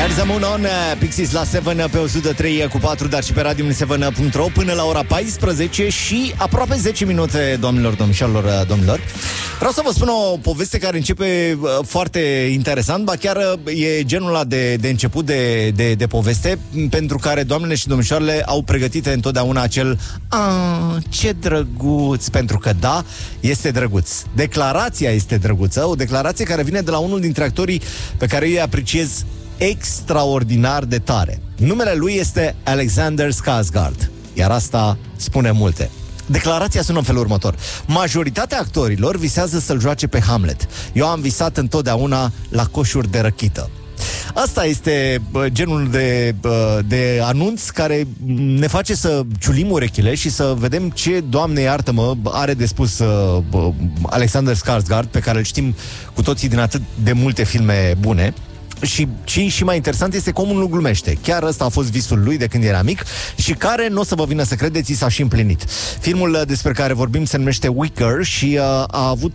There's a Moon On, Pixies la 7 pe 103 cu 4, dar și pe radio7.ro până la ora 14 și aproape 10 minute, doamnelor, domnișoarelor, domnilor. Vreau să vă spun o poveste care începe foarte interesant, ba chiar e genul ăla de început de poveste pentru care doamnele și domnișoarele au pregătit întotdeauna acel ce drăguț, pentru că da, este drăguț. Declarația este drăguță, o declarație care vine de la unul dintre actorii pe care eu îi apreciez extraordinar de tare. Numele lui este Alexander Skarsgård, iar asta spune multe. Declarația sună în felul următor: majoritatea actorilor visează să-l joace pe Hamlet. Eu am visat întotdeauna la coșuri de răchită. Asta este genul de anunț care ne face să ciulim urechile și să vedem ce, Doamne iartă-mă, are de spus Alexander Skarsgård, pe care îl știm cu toții din atât de multe filme bune. Și ce și mai interesant este cum nu glumește. Chiar ăsta a fost visul lui de când era mic și care, nu o să vă vină să credeți, s-a și împlinit. Filmul despre care vorbim se numește Wicker și a avut